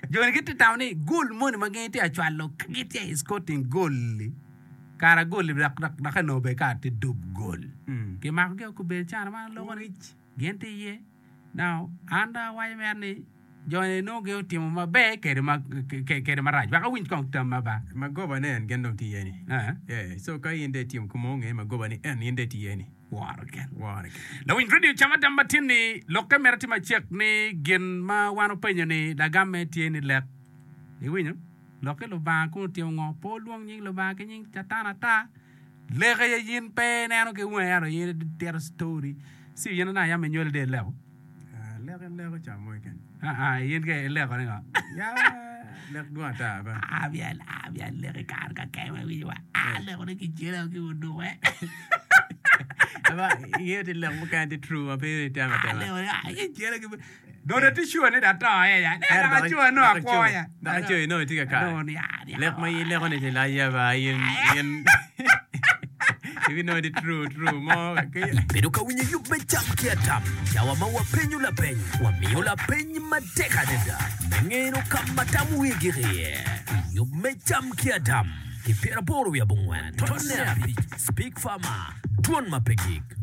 Joni kiti tawni gol mon magenti a chwalo kiti is quoting gol. Kara gol rak no be ka ti dub gol. Ki ma ko ku be chana ma lo rich. Gente ye. Now anda why me Joni no ge timo ma be kere ma raj. Ba ka win kong tam ma ba. Ma goba ne en gendom ti yeni. Yeah, so ka yende tim kumonge ma goba ni en yende ti yeni. Warken. La win radio chama tambatini loke merati ma check ni gen ma wano penyo ni dagame tieni lek. Ni winyo loke lo ba ko ti ngo po luong nying lo ba ke nying chatana ta. Lege ye yin pe nano ke wen aro yin der story. Si yin na ya menyol de lew. Lego chamo ken. Yin ke lego ni nga. Ya lek dua ta ba. Abian lege kar ka ke ma wi wa. Lego ni ki jira ki wudu we. Aba ye de lek mo kan de true abe ta ma ta. Lego ni jira ki do de tishu ne da ta ya. Da chu no akwa ya. Da chu no ti ka. No ni ya. Lek ma lek ne te la ya ba yin If you know the true more. Pero ka winyo yup me cham kia tam. Yawa mawa penyo la penyo. Wa miyo la penyo mateka deda. Mengeno kamatamu wigiri. Yup me cham kia tam. Kipira poro ya bungwan. Tonne api. Speak fama. Tuan mapegik.